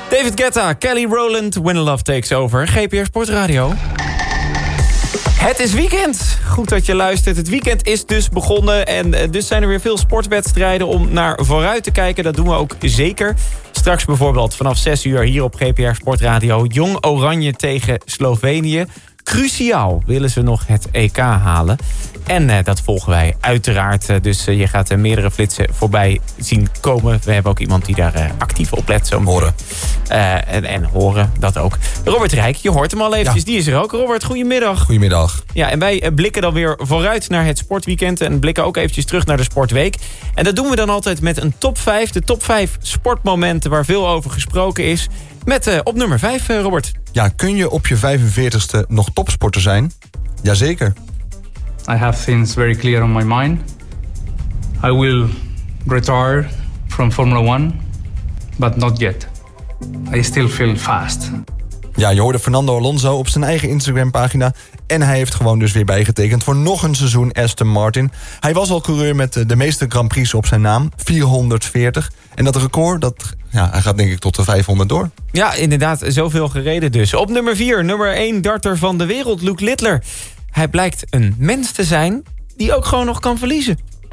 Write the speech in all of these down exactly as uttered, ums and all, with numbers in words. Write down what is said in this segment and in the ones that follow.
David Guetta, Kelly Rowland, When Love Takes Over. G P R Sportradio. Het is weekend. Goed dat je luistert. Het weekend is dus begonnen. En dus zijn er weer veel sportwedstrijden om naar vooruit te kijken. Dat doen we ook zeker. Straks bijvoorbeeld vanaf zes uur hier op G P R Sportradio. Jong Oranje tegen Slovenië. Cruciaal willen ze nog het E K halen. En uh, dat volgen wij uiteraard. Uh, dus uh, je gaat uh, meerdere flitsen voorbij zien komen. We hebben ook iemand die daar uh, actief op let. Zo horen. Uh, en, en horen, dat ook. Robert Rijk, je hoort hem al eventjes. Ja. Die is er ook. Robert, goedemiddag. Goedemiddag. Ja, en wij uh, blikken dan weer vooruit naar het sportweekend. En blikken ook eventjes terug naar de sportweek. En dat doen we dan altijd met een top vijf. De top vijf sportmomenten waar veel over gesproken is. Met uh, op nummer vijf, uh, Robert. Ja, kun je op je vijfenveertigste nog topsporter zijn? Jazeker. I have things very clear on my mind. I will retire from Formula One, but not yet. I still feel fast. Ja, je hoorde Fernando Alonso op zijn eigen Instagram-pagina. En hij heeft gewoon dus weer bijgetekend voor nog een seizoen Aston Martin. Hij was al coureur met de meeste Grand Prix op zijn naam. vierhonderdveertig. En dat record, dat, ja, hij gaat denk ik tot de vijfhonderd door. Ja, inderdaad, zoveel gereden dus. Op nummer vier, nummer één darter van de wereld, Luke Littler. Hij blijkt een mens te zijn die ook gewoon nog kan verliezen.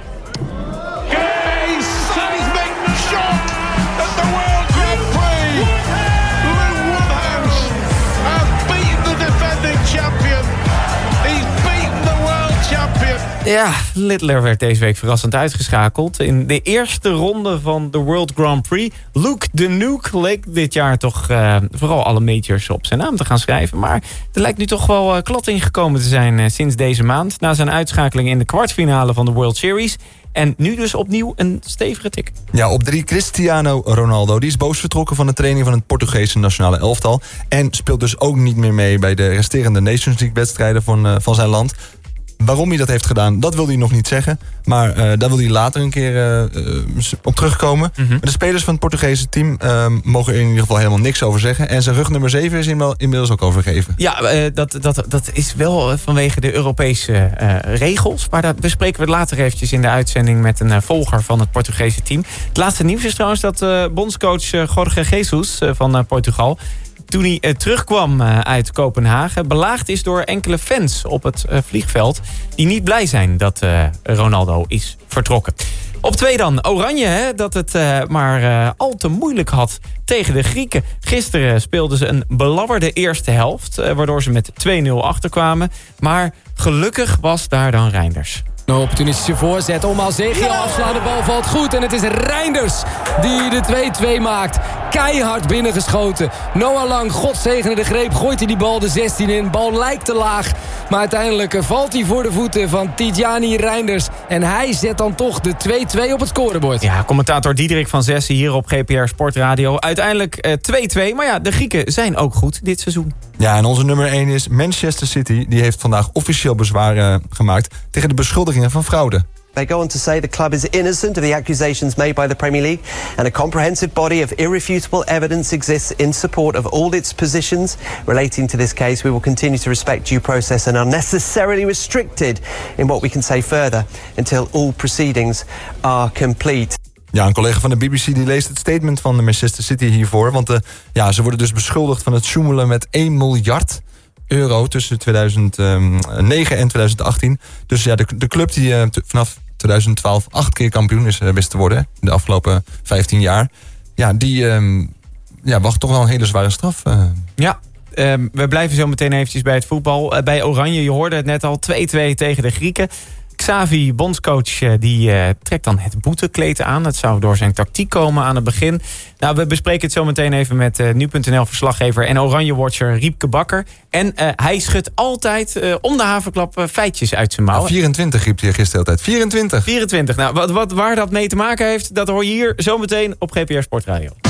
Ja, Littler werd deze week verrassend uitgeschakeld. In de eerste ronde van de World Grand Prix. Luke de Nuke leek dit jaar toch uh, vooral alle majors op zijn naam te gaan schrijven. Maar er lijkt nu toch wel uh, klad ingekomen te zijn uh, sinds deze maand. Na zijn uitschakeling in de kwartfinale van de World Series. En nu dus opnieuw een stevige tik. Ja, op drie Cristiano Ronaldo. Die is boos vertrokken van de training van het Portugese nationale elftal. En speelt dus ook niet meer mee bij de resterende Nations League wedstrijden van, uh, van zijn land. Waarom hij dat heeft gedaan, dat wil hij nog niet zeggen. Maar uh, daar wil hij later een keer uh, op terugkomen. Mm-hmm. Maar de spelers van het Portugese team uh, mogen er in ieder geval helemaal niks over zeggen. En zijn rug nummer zeven is inmiddels ook overgegeven. Ja, uh, dat, dat, dat is wel vanwege de Europese uh, regels. Maar dat bespreken we later eventjes in de uitzending met een uh, volger van het Portugese team. Het laatste nieuws is trouwens dat uh, bondscoach uh, Jorge Jesus uh, van uh, Portugal, toen hij uh, terugkwam uh, uit Kopenhagen, belaagd is door enkele fans op het uh, vliegveld die niet blij zijn dat uh, Ronaldo is vertrokken. Op twee dan, Oranje, hè, dat het uh, maar uh, al te moeilijk had tegen de Grieken. Gisteren speelden ze een belabberde eerste helft, uh, waardoor ze met twee nul achterkwamen. Maar gelukkig was daar dan Reinders. Een opportunistische voorzet om Alzeghi afslaan. De bal valt goed en het is Reinders die de twee-twee maakt. Keihard binnengeschoten. Noah Lang, God zegene de greep, gooit hij die bal de zestien in. Bal lijkt te laag, maar uiteindelijk valt hij voor de voeten van Tidjani Reinders. En hij zet dan toch de twee-twee op het scorebord. Ja, commentator Diederik van Zessen hier op G P R Sportradio. Uiteindelijk uh, twee-twee, maar ja, de Grieken zijn ook goed dit seizoen. Ja, en onze nummer één is Manchester City. Die heeft vandaag officieel bezwaar uh, gemaakt tegen de beschuldigingen van fraude. They go on to say the club is innocent of the accusations made by the Premier League and a comprehensive body of irrefutable evidence exists in support of all its positions relating to this case. We will continue to respect due process and are necessarily restricted in what we can say further until all proceedings are complete. Ja, een collega van de B B C die leest het statement van de Manchester City hiervoor. Want uh, ja, ze worden dus beschuldigd van het sjoemelen met één miljard euro tussen tweeduizend negen en tweeduizend achttien. Dus ja, de, de club die uh, t- vanaf tweeduizend twaalf acht keer kampioen is uh, wist te worden. In de afgelopen vijftien jaar. Ja, die um, ja, wacht toch wel een hele zware straf. Uh. Ja. Um, we blijven zo meteen eventjes bij het voetbal. Uh, bij Oranje, je hoorde het net al, twee-twee tegen de Grieken. Xavi, bondscoach, die uh, trekt dan het boetekleed aan. Het zou door zijn tactiek komen aan het begin. Nou, we bespreken het zo meteen even met uh, nu punt n l-verslaggever en Oranje-watcher Riepke Bakker. En uh, hij schudt altijd uh, om de haverklap uh, feitjes uit zijn mouw. Ja, vierentwintig riep hij gisteren altijd. vierentwintig. vierentwintig. Nou, wat, wat, waar dat mee te maken heeft, dat hoor je hier zo meteen op G P R Sportradio.